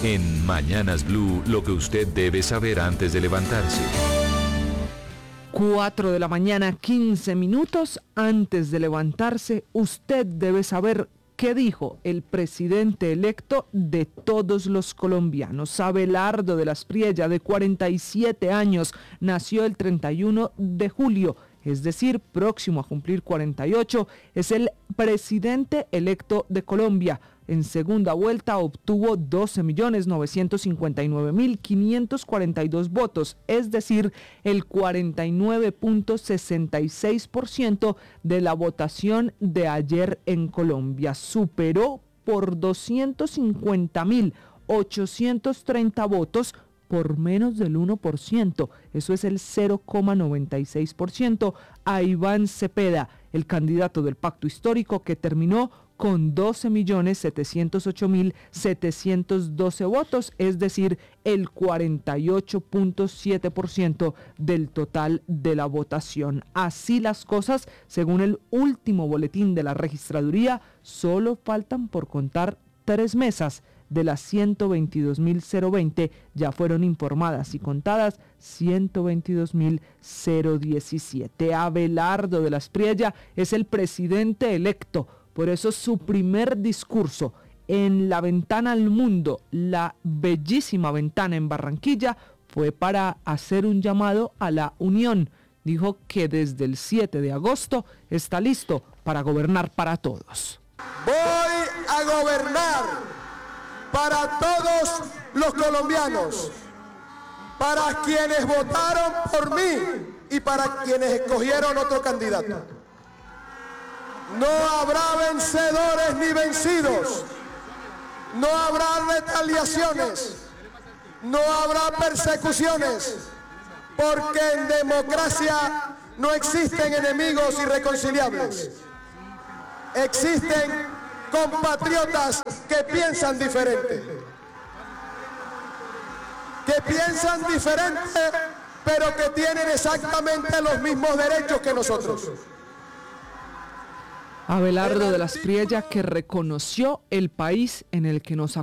En Mañanas Blue, lo que usted debe saber antes de levantarse. 4 de la mañana, 15 minutos antes de levantarse, usted debe saber qué dijo el presidente electo de todos los colombianos. Abelardo de las Priella, de 47 años, nació el 31 de julio, es decir, próximo a cumplir 48, es el presidente electo de Colombia. En segunda vuelta obtuvo 12.959.542 votos, es decir, el 49.66% de la votación de ayer en Colombia. Superó por 250.830 votos por menos del 1%, eso es el 0,96%, a Iván Cepeda, el candidato del Pacto Histórico, que terminó con 12.708.712 votos, es decir, el 48.7% del total de la votación. Así las cosas, según el último boletín de la registraduría, solo faltan por contar 3 mesas. De las 122.020 ya fueron informadas y contadas 122.017. Abelardo de las Priella es el presidente electo. Por eso su primer discurso en la ventana al mundo, la bellísima ventana en Barranquilla, fue para hacer un llamado a la unión. Dijo que desde el 7 de agosto está listo para gobernar para todos. Voy a gobernar para todos los colombianos, para quienes votaron por mí y para quienes escogieron otro candidato. No habrá vencedores ni vencidos, no habrá retaliaciones, no habrá persecuciones, porque en democracia no existen enemigos irreconciliables. Existen compatriotas que piensan diferente, pero que tienen exactamente los mismos derechos que nosotros. Abelardo de las Priella, que reconoció el país en el que nos